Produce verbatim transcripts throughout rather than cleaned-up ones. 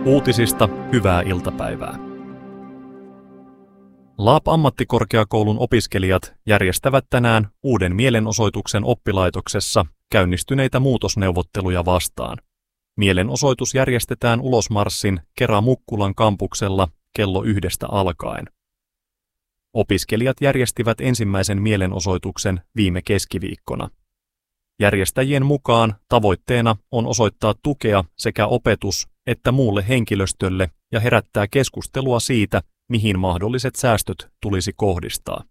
Uutisista hyvää iltapäivää. Laab-ammattikorkeakoulun opiskelijat järjestävät tänään uuden mielenosoituksen oppilaitoksessa käynnistyneitä muutosneuvotteluja vastaan. Mielenosoitus järjestetään Ulosmarssin Kera-Mukkulan kampuksella kello yhdestä alkaen. Opiskelijat järjestivät ensimmäisen mielenosoituksen viime keskiviikkona. Järjestäjien mukaan tavoitteena on osoittaa tukea sekä opetus- että muulle henkilöstölle ja herättää keskustelua siitä, mihin mahdolliset säästöt tulisi kohdistaa.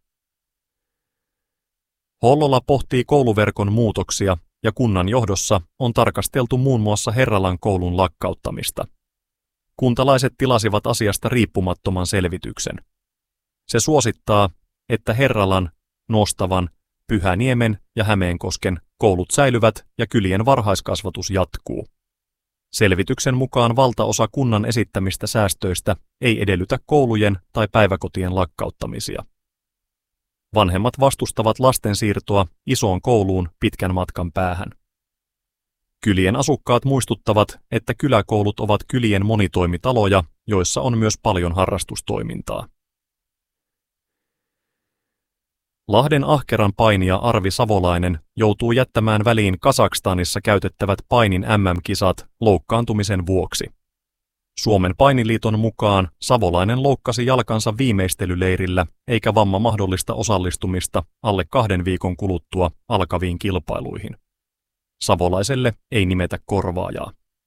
Hollola pohtii kouluverkon muutoksia ja kunnan johdossa on tarkasteltu muun muassa Herralan koulun lakkauttamista. Kuntalaiset tilasivat asiasta riippumattoman selvityksen. Se suosittaa, että Herralan, Nostavan, Pyhäniemen ja Hämeenkosken koulut säilyvät ja kylien varhaiskasvatus jatkuu. Selvityksen mukaan valtaosa kunnan esittämistä säästöistä ei edellytä koulujen tai päiväkotien lakkauttamisia. Vanhemmat vastustavat lasten siirtoa isoon kouluun pitkän matkan päähän. Kylien asukkaat muistuttavat, että kyläkoulut ovat kylien monitoimitaloja, joissa on myös paljon harrastustoimintaa. Lahden ahkeran painija Arvi Savolainen joutuu jättämään väliin Kazakstanissa käytettävät painin M M-kisat loukkaantumisen vuoksi. Suomen painiliiton mukaan Savolainen loukkasi jalkansa viimeistelyleirillä eikä vamma mahdollista osallistumista alle kahden viikon kuluttua alkaviin kilpailuihin. Savolaiselle ei nimetä korvaajaa.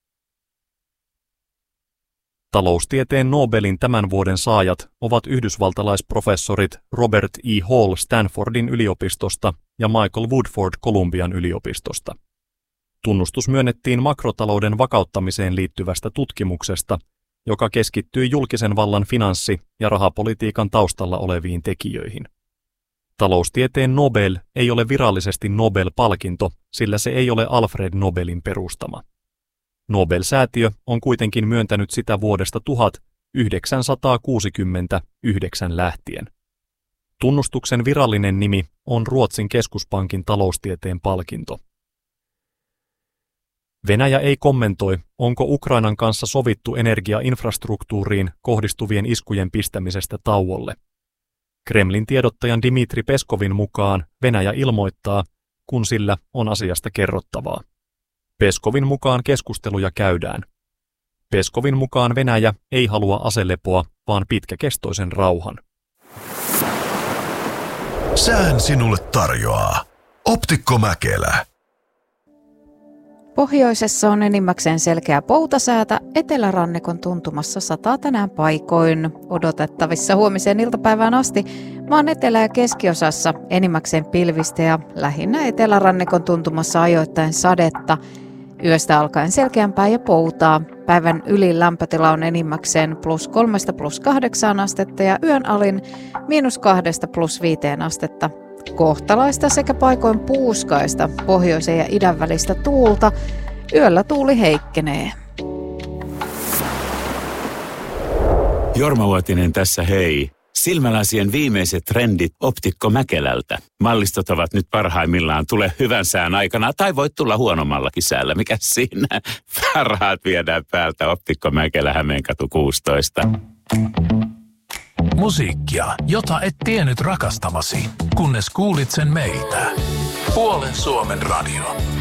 Taloustieteen Nobelin tämän vuoden saajat ovat yhdysvaltalaisprofessorit Robert E. Hall Stanfordin yliopistosta ja Michael Woodford Columbian yliopistosta. Tunnustus myönnettiin makrotalouden vakauttamiseen liittyvästä tutkimuksesta, joka keskittyi julkisen vallan finanssi- ja rahapolitiikan taustalla oleviin tekijöihin. Taloustieteen Nobel ei ole virallisesti Nobel-palkinto, sillä se ei ole Alfred Nobelin perustama. Nobel-säätiö on kuitenkin myöntänyt sitä vuodesta tuhatyhdeksänsataakuusikymmentäyhdeksän lähtien. Tunnustuksen virallinen nimi on Ruotsin keskuspankin taloustieteen palkinto. Venäjä ei kommentoi, onko Ukrainan kanssa sovittu energiainfrastruktuuriin kohdistuvien iskujen pistämisestä tauolle. Kremlin tiedottajan Dmitri Peskovin mukaan Venäjä ilmoittaa, kun sillä on asiasta kerrottavaa. Peskovin mukaan keskusteluja käydään. Peskovin mukaan Venäjä ei halua aselepoa, vaan pitkäkestoisen rauhan. Sään sinulle tarjoaa Optikko Mäkelä. Pohjoisessa on enimmäkseen selkeä poutasäätä, etelärannikon tuntumassa sataa tänään paikoin. Odotettavissa huomiseen iltapäivään asti maan etelä- ja keskiosassa enimmäkseen pilvistä ja lähinnä etelärannikon tuntumassa ajoittain sadetta. Yöstä alkaen selkeämpää ja poutaa. Päivän ylin lämpötila on enimmäkseen plus kolmesta plus kahdeksaan astetta ja yön alin miinus kahdesta plus viiteen astetta. Kohtalaista sekä paikoin puuskaista pohjoisen ja idän välistä tuulta. Yöllä tuuli heikkenee. Jorma Vuotinen tässä hei. Silmälasien viimeiset trendit Optikko Mäkelältä. Mallistot ovat nyt parhaimmillaan. Tule hyvän sään aikana tai voit tulla huonommallakin säällä. Mikä siinä? Parhaat viedään päältä. Optikko Mäkelä, Hämeenkatu kuusitoista. Musiikkia, jota et tiennyt rakastavasi, kunnes kuulit sen meiltä. Puolen Suomen radio.